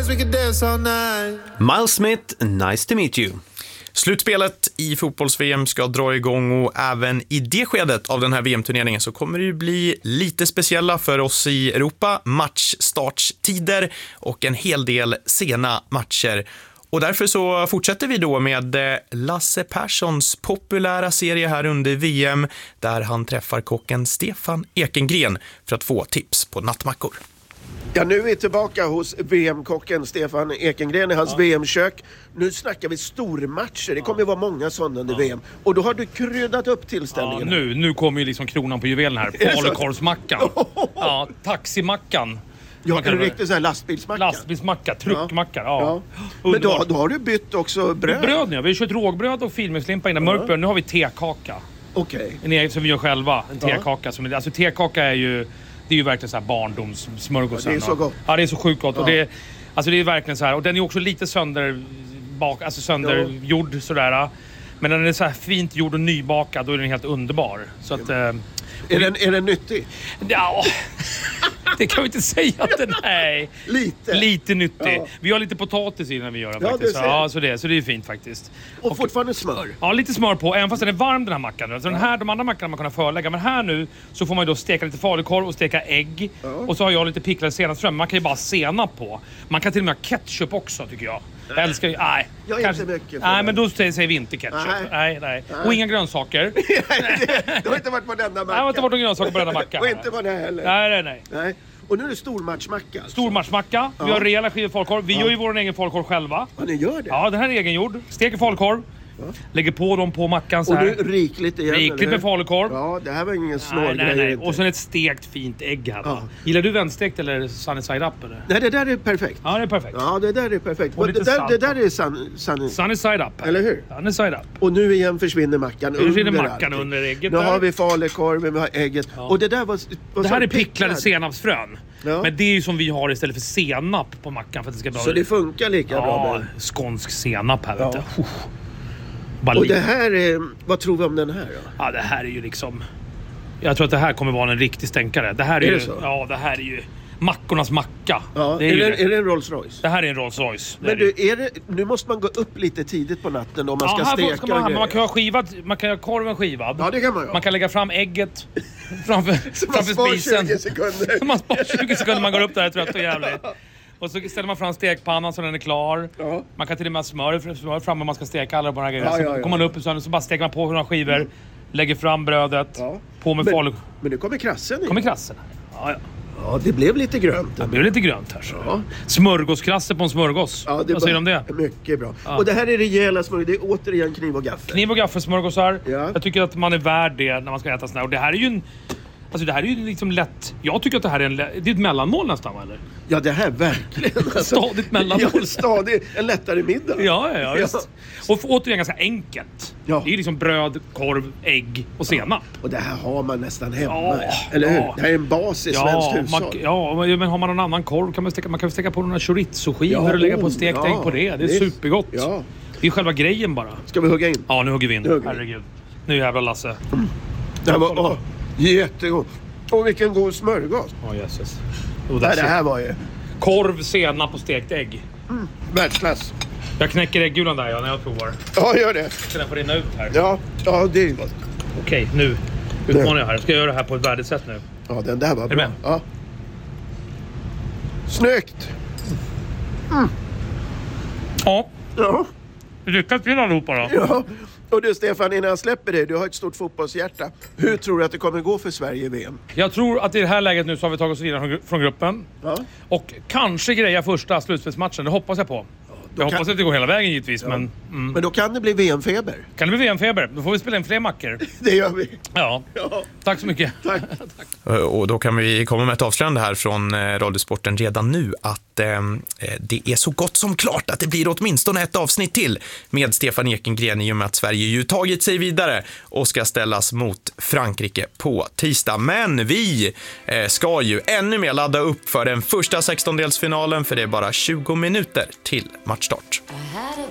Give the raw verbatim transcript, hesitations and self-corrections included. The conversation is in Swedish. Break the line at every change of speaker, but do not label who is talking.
we could dance all night.
Miles Smith, nice to meet you. Slutspelet i fotbolls-V M ska dra igång och även i det skedet av den här V M-turneringen så kommer det ju bli lite speciella för oss i Europa. Matchstartstider och en hel del sena matcher. Och därför så fortsätter vi då med Lasse Perssons populära serie här under V M där han träffar kocken Stefan Ekengren för att få tips på nattmackor.
Ja, nu är vi tillbaka hos V M-kocken Stefan Ekengren i hans ja. V M-kök. Nu snackar vi stormatcher. Det kommer ja. vara många sådana under ja. V M. Och då har du kryddat upp tillställningen.
Ja, nu, nu kommer ju liksom kronan på juvelen här. Falukorvsmackan. Ja, taximackan.
Ja, en riktig sån här lastbilsmacka.
Lastbilsmacka, truckmacka, ja.
ja. Men då, då har du bytt också bröd.
Bröd nu, vi har kört rågbröd och filmslimpa innan. Ja. Mörkbröd, nu har vi tekaka.
Okej. Okay.
En egen som vi gör själva, en tekaka. Ja. Som, alltså tekaka är ju, det är ju verkligen så här barndomssmörgåsen.
Ja, det är så gott.
Ja, det är så sjukt gott. Ja. Och det, alltså det är verkligen så här, och den är också lite sönder, bak, alltså söndergjord ja. sådär. Men när den är så här fint gjord och nybakad, då är den helt underbar. Så att...
Ja. Är den, är den nyttig?
Ja, det kan vi inte säga att den är.
Lite.
Lite nyttig.
Ja.
Vi har lite potatis innan vi gör den
ja,
faktiskt.
Det
ja, så det, så det är fint faktiskt.
Och, och fortfarande smör?
Ja, lite smör på. Även fast den är varm den här mackan. Alltså ja. den här, de andra mackorna man kan förlägga. Men här nu så får man ju då steka lite falukorv och steka ägg. Ja. Och så har jag lite picklade senapsfrön. Man kan ju bara senap på. Man kan till och med ha ketchup också tycker jag. Jag älskar ju, nej.
Jag är kanske, inte mycket.
Nej, men då säger vi inte ketchup. Nej, nej. nej. nej. Och inga grönsaker.
Nej, det, det har inte varit på denna macka.
Nej, det har inte varit några grönsaker på denna macka.
Och inte på det heller.
Nej, nej, nej.
nej. Och nu är det stormatchmacka. Alltså.
Stormatchmacka. Vi ja. har rejäla skivor falukorv. Vi ja. gör ju vår egen falukorv själva.
Ja, ni gör det?
Ja, den här är egengjord. Steker falukorv. Ja. Lägger på dem på mackan så här.
Och nu rikligt igen.
Rikligt med falukorv.
Ja, det här var ingen snål
nej, nej,
grej.
nej. Och sen ett stekt fint ägg här. Ja. Gillar du vändstekt eller sunny side up eller?
Nej, det där är perfekt.
Ja, det är perfekt.
Ja, det där är perfekt.
Och
det, där, det där är sun, sunny...
sunny side up.
Eller hur?
Sunny side up.
Och nu igen försvinner mackan
nu försvinner
under
mackan
allting.
under ägget.
Nu
där.
har vi falukorven, vi har ägget. Ja. Och det där var... var
det här är
picklad.
picklade senapsfrön. Ja. Men det är ju som vi har istället för senap på mackan för att det ska bli bra.
Så det funkar lika
ja,
bra med.
Skånsk senap här
ja.
vet du.
Och det här är, vad tror vi om den här då?
Ja, det här är ju liksom, jag tror att det här kommer vara en riktig stänkare. Det här är,
är
ju,
det så?
Ja, det här är ju mackornas macka.
Ja,
det är,
är,
det,
det, är det en Rolls Royce?
Det här är en Rolls Royce.
Men du, är det, nu måste man gå upp lite tidigt på natten om man
ja,
ska
här
steka
ska man,
och
man kan ha skivat, man kan ha korven skivad.
Ja, det kan man göra.
Man kan lägga fram ägget framför, framför
man
spisen.
tjugo sekunder.
Man sparar tjugo sekunder man går upp där är trött och jävligt. Och så ställer man fram stekpannan så den är klar. Ja. Man kan till och med ha smör, smör fram om man ska steka alla de här grejerna. Ja, ja, ja. Så kommer man upp och så, så bara steker man på några skivor. Mm. Lägger fram brödet. Ja. På med falu.
Men nu kommer krassen.
Kommer krassen. Ja, ja.
Ja, det blev lite grönt.
Det blev lite grönt här så. Ja. Smörgåskrasse på en smörgås.
Ja,
vad säger du om det?
Mycket bra.
Ja.
Och det här är rejäla smörgås. Det är återigen kniv och gaffel.
Kniv och gaffel smörgåsar.
Ja.
Jag tycker att man är värd det när man ska äta såna här. Och det här är ju en... Alltså det här är ju liksom lätt. Jag tycker att det här är en det är ett mellanmål nästan, eller?
Ja, det här verkligen. Alltså,
stadigt mellanmål.
Ja, stadigt. En lättare middag.
Ja, ja, ja, visst. Ja. Och återigen ganska enkelt.
Ja.
Det är liksom bröd, korv, ägg och senap.
Ja. Och det här har man nästan hemma.
Ja,
eller hur?
Ja.
Det här är en bas i
ja,
svenskt hushåll.
Man, ja, men har man någon annan korv kan man steka, man kan steka på några chorizo-skivor
ja,
och lägga på stekt
ja,
ägg på det. Det är
visst.
Supergott.
Ja.
Det är själva grejen bara.
Ska vi hugga in?
Ja, nu hugger vi in.
Nu hugger vi.
Herregud. Nu jävla Lasse.
Mm. Det här var åh, jättegod. Och vilken god smörgås.
Ja, oh, jösses.
Oh, det, det här var ju...
Korv, senap och stekt ägg.
Mm. Världsklass.
Jag knäcker äggulan där ja, när jag provar.
Ja, gör det.
Ska den få rinna ut här?
Ja, ja det är gott.
Okej, nu utmanar jag här. Ska jag göra det här på ett värdigt sätt nu?
Ja, den där var
är
bra.
Med?
Ja. Snyggt. Mm.
Ja.
Ja.
Lycka till allihopa då.
Ja. Och du Stefan, innan jag släpper dig, du har ett stort fotbollshjärta. Hur tror du att det kommer gå för Sverige i V M?
Jag tror att i det här läget nu så har vi tagit oss vidare från gruppen. Ja. Och kanske greja första slutspelsmatchen, det hoppas jag på. Jag hoppas kan... att det går hela vägen givetvis, ja. men... Mm.
Men då kan det bli V M-feber.
Kan det bli V M-feber? Då får vi spela in fler mackor.
Det gör vi.
Ja. ja. Tack så mycket.
Tack.
Tack. Och då kan vi komma med ett avslöjande här från eh, Radiosporten redan nu att eh, det är så gott som klart att det blir åtminstone ett avsnitt till med Stefan Ekengren i och med att Sverige ju tagit sig vidare och ska ställas mot Frankrike på tisdag. Men vi eh, ska ju ännu mer ladda upp för den första sextondelsfinalen för det är bara tjugo minuter till matchstart.